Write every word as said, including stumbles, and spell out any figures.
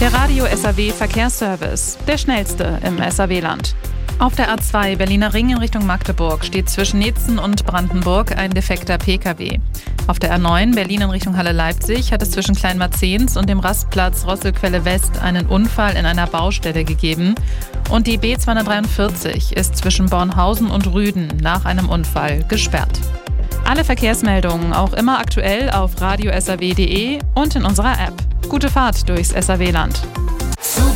Der Radio S A W Verkehrsservice, der schnellste im S A W-Land. Auf der A zwei Berliner Ring in Richtung Magdeburg steht zwischen Neetzen und Brandenburg ein defekter P K W. Auf der A neun Berlin in Richtung Halle-Leipzig hat es zwischen Kleinmarzens und dem Rastplatz Rosselquelle West einen Unfall in einer Baustelle gegeben. Und die B zweihundertdreiundvierzig ist zwischen Bornhausen und Rüden nach einem Unfall gesperrt. Alle Verkehrsmeldungen auch immer aktuell auf radio s a w punkt d e und in unserer App. Gute Fahrt durchs S A W-Land.